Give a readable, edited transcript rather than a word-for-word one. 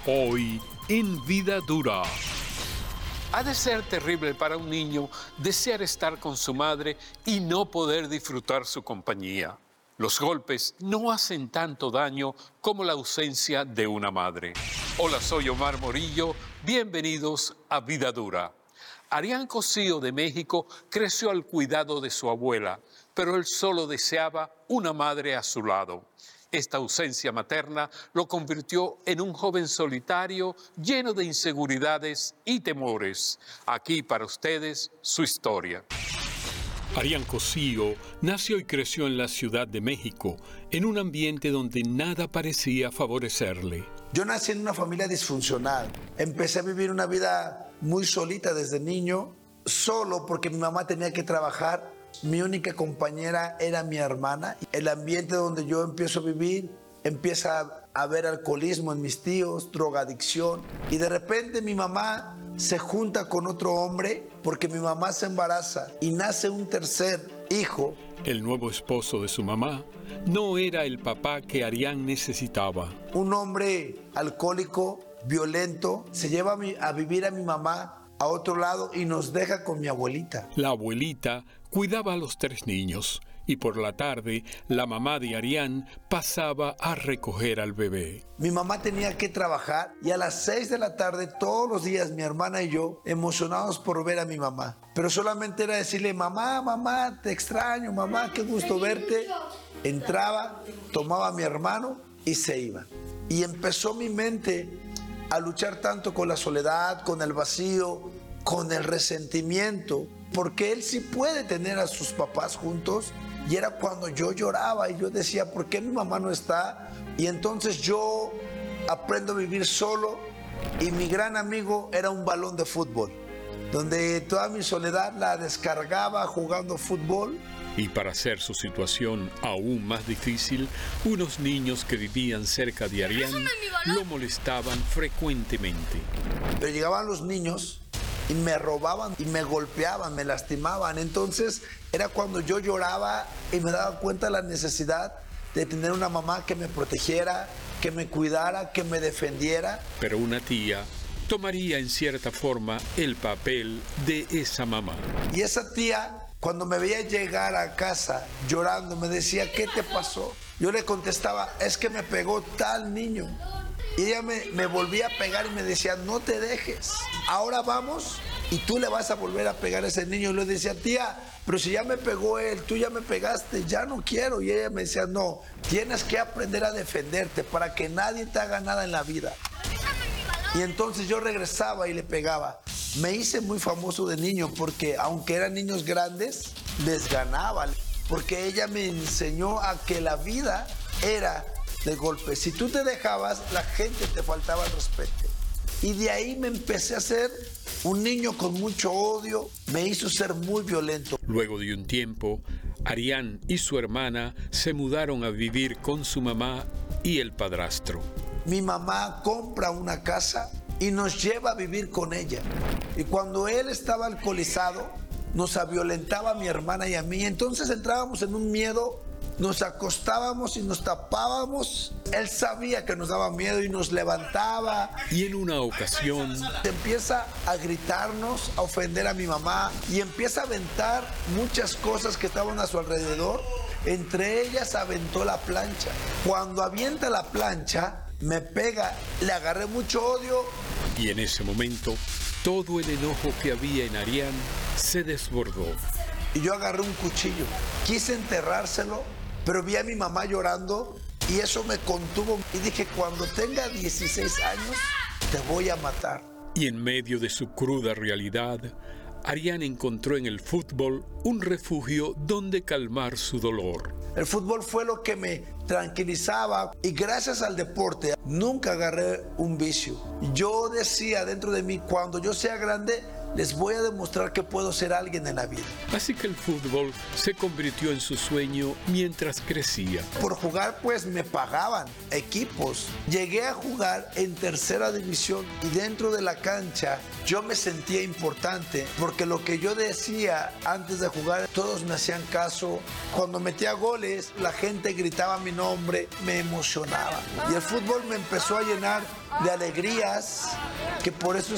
Hoy en Vida Dura. Ha de ser terrible para un niño desear estar con su madre y no poder disfrutar su compañía. Los golpes no hacen tanto daño como la ausencia de una madre. Hola, soy Omar Morillo. Bienvenidos a Vida Dura. Arián Cosío de México creció al cuidado de su abuela, pero él solo deseaba una madre a su lado. Esta ausencia materna lo convirtió en un joven solitario, lleno de inseguridades y temores. Aquí para ustedes su historia. Arián Cosío nació y creció en la Ciudad de México, en un ambiente donde nada parecía favorecerle. Yo nací en una familia disfuncional. Empecé a vivir una vida muy solita desde niño, solo porque mi mamá tenía que trabajar. Mi única compañera era mi hermana. El ambiente donde yo empiezo a vivir, empieza a haber alcoholismo en mis tíos, drogadicción. Y de repente mi mamá se junta con otro hombre porque mi mamá se embaraza y nace un tercer hijo. El nuevo esposo de su mamá no era el papá que Arián necesitaba. Un hombre alcohólico, violento, se lleva a vivir a mi mamá a otro lado y nos deja con mi abuelita. La abuelita cuidaba a los 3 niños y por la tarde la mamá de Arián pasaba a recoger al bebé. Mi mamá tenía que trabajar y a las 6 de la tarde todos los días mi hermana y yo emocionados por ver a mi mamá. Pero solamente era decirle, mamá, mamá, te extraño, mamá, qué gusto verte. Entraba, tomaba a mi hermano y se iba. Y empezó mi mente a luchar tanto con la soledad, con el vacío, con el resentimiento, porque él sí puede tener a sus papás juntos. Y era cuando yo lloraba y yo decía, ¿por qué mi mamá no está? Y entonces yo aprendo a vivir solo y mi gran amigo era un balón de fútbol, donde toda mi soledad la descargaba jugando fútbol. Y para hacer su situación aún más difícil, unos niños que vivían cerca de Arián lo molestaban frecuentemente. Pero llegaban los niños y me robaban y me golpeaban, me lastimaban. Entonces era cuando yo lloraba y me daba cuenta de la necesidad de tener una mamá que me protegiera, que me cuidara, que me defendiera. Pero una tía tomaría en cierta forma el papel de esa mamá. Y esa tía, cuando me veía llegar a casa llorando, me decía, ¿qué te pasó? Yo le contestaba, es que me pegó tal niño. Y ella me volvía a pegar y me decía, no te dejes. Ahora vamos y tú le vas a volver a pegar a ese niño. Y le decía, tía, pero si ya me pegó él, tú ya me pegaste, ya no quiero. Y ella me decía, no, tienes que aprender a defenderte para que nadie te haga nada en la vida. Y entonces yo regresaba y le pegaba. Me hice muy famoso de niño porque aunque eran niños grandes, les ganaba. Porque ella me enseñó a que la vida era de golpe. Si tú te dejabas, la gente te faltaba el respeto. Y de ahí me empecé a ser un niño con mucho odio. Me hizo ser muy violento. Luego de un tiempo, Arián y su hermana se mudaron a vivir con su mamá y el padrastro. Mi mamá compra una casa y nos lleva a vivir con ella. Y cuando él estaba alcoholizado, nos violentaba a mi hermana y a mí. Entonces entrábamos en un miedo, nos acostábamos y nos tapábamos. Él sabía que nos daba miedo y nos levantaba. Y en una ocasión empieza a gritarnos, a ofender a mi mamá y empieza a aventar muchas cosas que estaban a su alrededor. Entre ellas aventó la plancha. Cuando avienta la plancha, me pega, le agarré mucho odio. Y en ese momento, todo el enojo que había en Arián se desbordó. Y yo agarré un cuchillo, quise enterrárselo, pero vi a mi mamá llorando y eso me contuvo. Y dije, cuando tenga 16 años, te voy a matar. Y en medio de su cruda realidad, Arián encontró en el fútbol un refugio donde calmar su dolor. El fútbol fue lo que me tranquilizaba y gracias al deporte nunca agarré un vicio. Yo decía dentro de mí, cuando yo sea grande, les voy a demostrar que puedo ser alguien en la vida. Así que el fútbol se convirtió en su sueño mientras crecía. Por jugar, pues me pagaban equipos. Llegué a jugar en tercera división y dentro de la cancha yo me sentía importante porque lo que yo decía antes de jugar, todos me hacían caso. Cuando metía goles, la gente gritaba mi nombre, me emocionaba. Y el fútbol me empezó a llenar de alegrías, que por eso